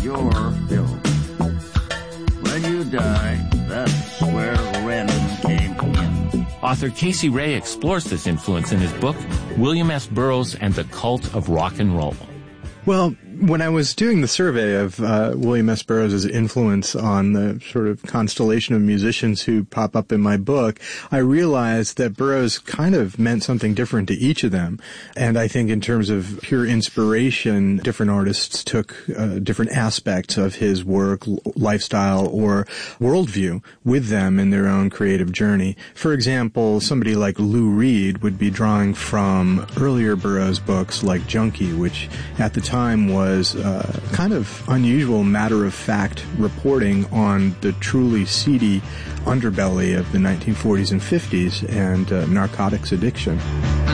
your bill. When you die, that's where random came in. Author Casey Ray explores this influence in his book, William S. Burroughs and the Cult of Rock and Roll. Well, when I was doing the survey of William S. Burroughs' influence on the sort of constellation of musicians who pop up in my book, I realized that Burroughs kind of meant something different to each of them. And I think in terms of pure inspiration, different artists took different aspects of his work, lifestyle, or worldview with them in their own creative journey. For example, somebody like Lou Reed would be drawing from earlier Burroughs books like Junkie, which at the time was kind of unusual matter-of-fact reporting on the truly seedy underbelly of the 1940s and 50s and narcotics addiction.